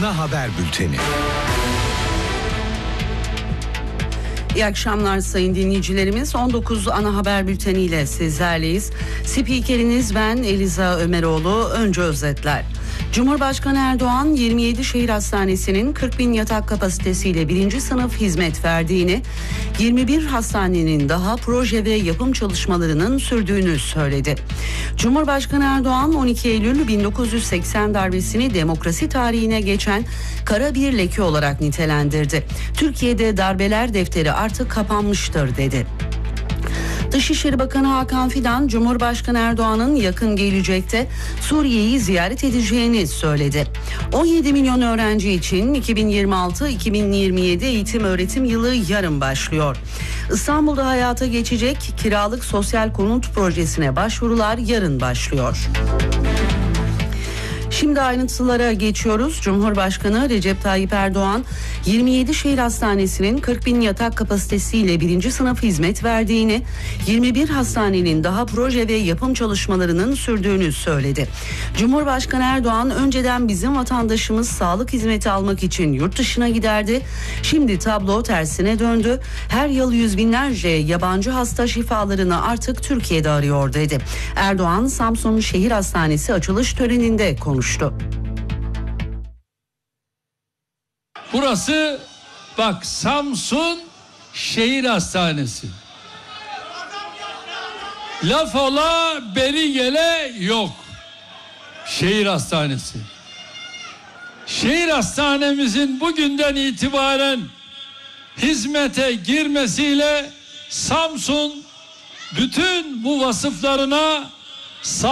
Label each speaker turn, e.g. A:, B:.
A: ana haber bülteni.
B: İyi akşamlar sayın dinleyicilerimiz. 19 ana haber bülteniyle sizlerleyiz. Spikeriniz ben Eliza Ömeroğlu. Önce özetler. Cumhurbaşkanı Erdoğan 27 şehir hastanesinin 40 bin yatak kapasitesiyle 1. sınıf hizmet verdiğini, 21 hastanenin daha proje ve yapım çalışmalarının sürdüğünü söyledi. Cumhurbaşkanı Erdoğan 12 Eylül 1980 darbesini demokrasi tarihine geçen kara bir leke olarak nitelendirdi. Türkiye'de darbeler defteri artık kapanmıştır dedi. Dışişleri Bakanı Hakan Fidan, Cumhurbaşkanı Erdoğan'ın yakın gelecekte Suriye'yi ziyaret edeceğini söyledi. 17 milyon öğrenci için 2026-2027 eğitim öğretim yılı yarın başlıyor. İstanbul'da hayata geçecek kiralık sosyal konut projesine başvurular yarın başlıyor. Şimdi ayrıntılara geçiyoruz. Cumhurbaşkanı Recep Tayyip Erdoğan 27 şehir hastanesinin 40 bin yatak kapasitesiyle 1. sınıf hizmet verdiğini, 21 hastanenin daha proje ve yapım çalışmalarının sürdüğünü söyledi. Cumhurbaşkanı Erdoğan önceden bizim vatandaşımız sağlık hizmeti almak için yurt dışına giderdi. Şimdi tablo tersine döndü. Her yıl yüz binlerce yabancı hasta şifalarını artık Türkiye'de arıyor dedi. Erdoğan Samsun Şehir Hastanesi açılış töreninde konuştu.
C: Burası bak Samsun Şehir Hastanesi. Laf ola beri gele yok. Şehir Hastanesi. Şehir hastanemizin bugünden itibaren hizmete girmesiyle Samsun bütün bu vasıflarına